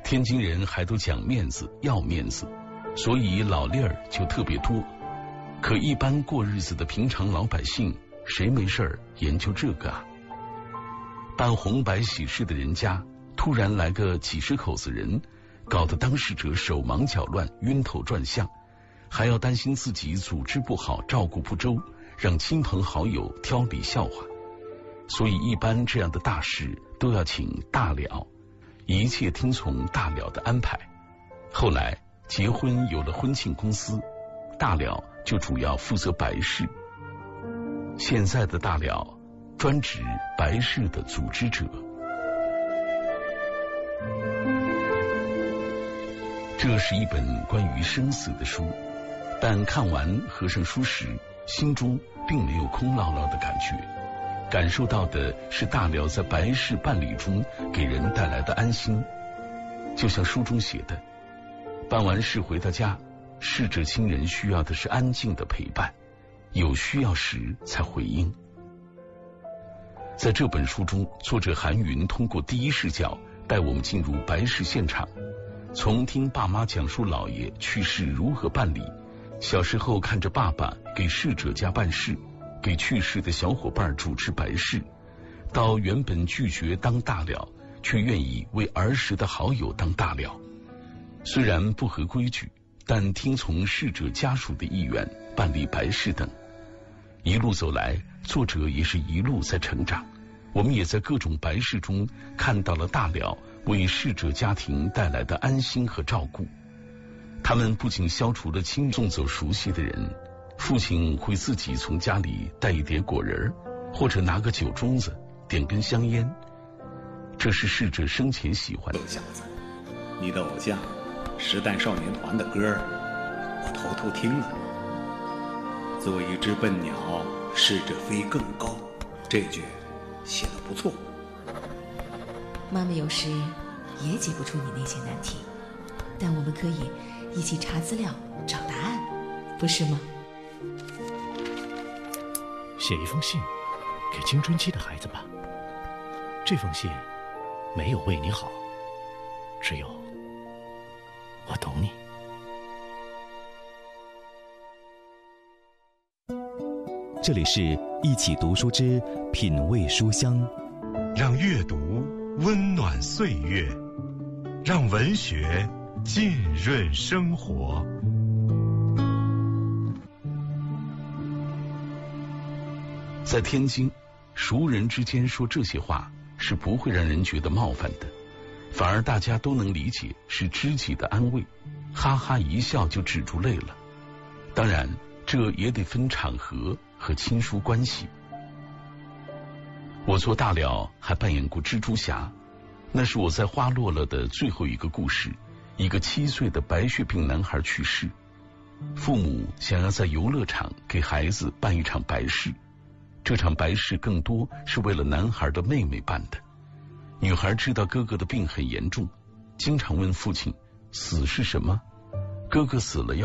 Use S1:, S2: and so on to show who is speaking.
S1: 天津人还都讲面子，要面子，所以老例儿就特别多。可一般过日子的平常老百姓，谁没事儿研究这个啊？办红白喜事的人家，突然来个几十口子人，搞得当事者手忙脚乱，晕头转向，还要担心自己组织不好，照顾不周，让亲朋好友挑理笑话。所以一般这样的大事都要请大了，一切听从大了的安排。后来结婚有了婚庆公司，大了就主要负责白事。现在的大了专指白事的组织者。这是一本关于生死的书，但看完合上书时，心中并没有空落落的感觉，感受到的是大了在白事办理中给人带来的安心。就像书中写的，办完事回到家，逝者亲人需要的是安静的陪伴，有需要时才回应。在这本书中，作者韩云通过第一视角带我们进入白事现场，从听爸妈讲述姥爷去世如何办理，小时候看着爸爸给逝者家办事，给去世的小伙伴主持白事，到原本拒绝当大了，却愿意为儿时的好友当大了。虽然不合规矩，但听从逝者家属的意愿办理白事等。一路走来，作者也是一路在成长，我们也在各种白事中看到了大了为逝者家庭带来的安心和照顾。他们不仅消除了亲送走熟悉的人，父亲会自己从家里带一点果仁，或者拿个酒盅子，点根香烟，这是逝者生前喜欢的。
S2: 小子，你的偶像时代少年团的歌我偷偷听了。做一只笨鸟，试着飞更高，这句写得不错。
S3: 妈妈有时也解不出你那些难题，但我们可以一起查资料找答案，不是吗？
S4: 写一封信给青春期的孩子吧，这封信没有为你好，只有我懂你。
S5: 这里是一起读书之品味书香，
S6: 让阅读温暖岁月，让文学浸润生活。
S1: 在天津，熟人之间说这些话是不会让人觉得冒犯的，反而大家都能理解是知己的安慰，哈哈一笑就止住泪了。当然这也得分场合和亲疏关系。我做大了还扮演过蜘蛛侠，那是我在花落了的最后一个故事。一个7岁的白血病男孩去世，父母想要在游乐场给孩子办一场白事，这场白事更多是为了男孩的妹妹办的。女孩知道哥哥的病很严重，经常问父亲死是什么，哥哥死了要